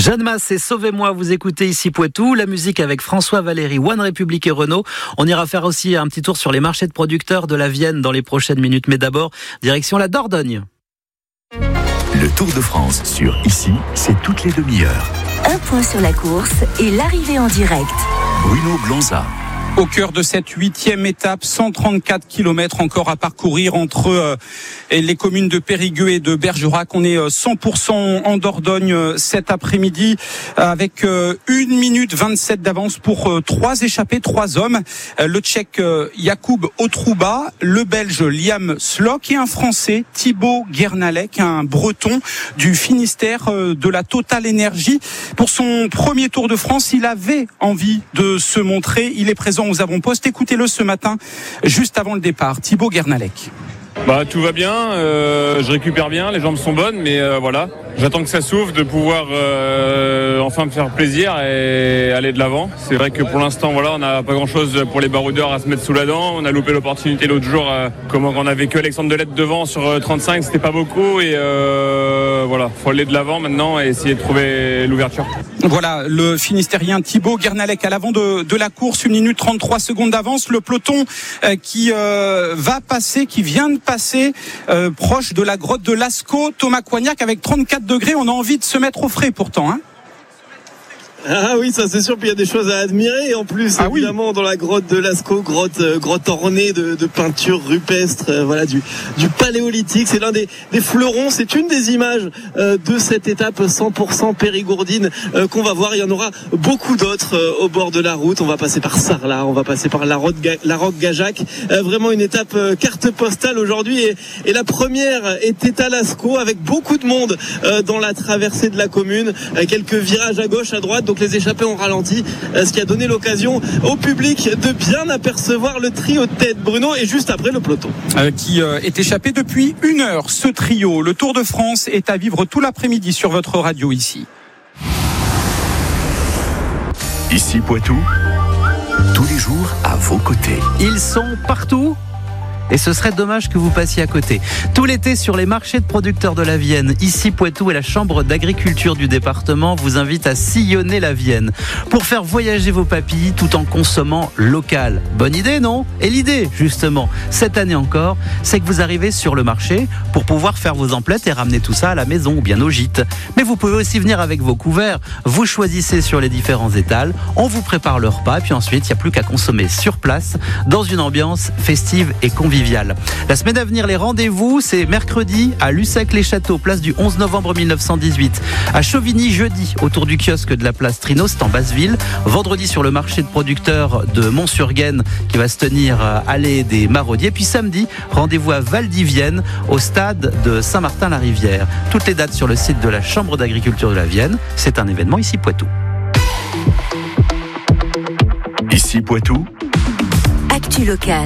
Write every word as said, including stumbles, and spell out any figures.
Jeanne Masse et Sauvez-moi, vous écoutez ici Poitou, la musique avec François Valéry, One République et Renault. On ira faire aussi un petit tour sur les marchés de producteurs de la Vienne dans les prochaines minutes, mais d'abord, direction la Dordogne. Le Tour de France sur Ici, c'est toutes les demi-heures. Un point sur la course et l'arrivée en direct. Bruno Blanza. Au cœur de cette huitième étape, cent trente-quatre kilomètres encore à parcourir entre euh, les communes de Périgueux et de Bergerac. On est euh, cent pour cent en Dordogne euh, cet après-midi avec euh, une minute vingt-sept d'avance pour euh, trois échappés, trois hommes. Euh, le Tchèque euh, Jakub Otrouba, le Belge Liam Slock et un Français Thibaut Guernalec, un Breton du Finistère euh, de la Total Énergie. Pour son premier Tour de France, il avait envie de se montrer. Il est présent aux avant-postes. Écoutez-le ce matin, juste avant le départ. Thibaut Guernalec. Bah, tout va bien, euh, je récupère bien, les jambes sont bonnes, mais euh, voilà. J'attends que ça s'ouvre, de pouvoir euh, enfin me faire plaisir et aller de l'avant. C'est vrai que pour l'instant, voilà, on n'a pas grand-chose pour les baroudeurs à se mettre sous la dent. On a loupé l'opportunité l'autre jour, euh, comment on avait que Alexandre Delette devant sur euh, trente-cinq, c'était pas beaucoup. Et euh, voilà, faut aller de l'avant maintenant et essayer de trouver l'ouverture. Voilà, le Finistérien Thibaut Guernalec à l'avant de, de la course, une minute trente-trois secondes d'avance. Le peloton euh, qui euh, va passer, qui vient de passer euh, proche de la grotte de Lascaux. Thomas Coignac avec trente-quatre degrés, on a envie de se mettre au frais pourtant, hein. Ah oui, ça c'est sûr, puis il y a des choses à admirer en plus, ah évidemment, oui. Dans la grotte de Lascaux, grotte, euh, grotte ornée de, de peintures rupestres, euh, voilà, du, du paléolithique. C'est l'un des, des fleurons, c'est une des images euh, de cette étape cent pour cent périgourdine euh, qu'on va voir. Il y en aura beaucoup d'autres euh, au bord de la route. On va passer par Sarlat, on va passer par la Roque-Gajac. Euh, vraiment une étape euh, carte postale aujourd'hui. Et, et la première était à Lascaux avec beaucoup de monde euh, dans la traversée de la commune. Euh, quelques virages à gauche, à droite. Donc les échappés ont ralenti, ce qui a donné l'occasion au public de bien apercevoir le trio de tête, Bruno, et juste après le peloton. Euh, qui euh, est échappé depuis une heure, ce trio. Le Tour de France est à vivre tout l'après-midi sur votre radio ici. Ici Poitou, tous les jours à vos côtés. Ils sont partout. Et ce serait dommage que vous passiez à côté. Tout l'été sur les marchés de producteurs de la Vienne, ici Poitou et la Chambre d'agriculture du département vous invitent à sillonner la Vienne pour faire voyager vos papilles tout en consommant local. Bonne idée, non ? Et l'idée, justement, cette année encore, c'est que vous arrivez sur le marché pour pouvoir faire vos emplettes et ramener tout ça à la maison ou bien au gîte. Mais vous pouvez aussi venir avec vos couverts. Vous choisissez sur les différents étals, on vous prépare le repas, puis ensuite, il n'y a plus qu'à consommer sur place dans une ambiance festive et conviviale. La semaine à venir, les rendez-vous, c'est mercredi à Lussac-les-Châteaux, place du onze novembre mille neuf cent dix-huit. À Chauvigny, jeudi, autour du kiosque de la place Trino, c'est en Basse-Ville. Vendredi, sur le marché de producteurs de Mont-sur-Gaine, qui va se tenir à allée des Maraudiers. Puis samedi, rendez-vous à Valdivienne, au stade de Saint-Martin-la-Rivière. Toutes les dates sur le site de la Chambre d'agriculture de la Vienne. C'est un événement ici Poitou. Ici Poitou. Actu locale.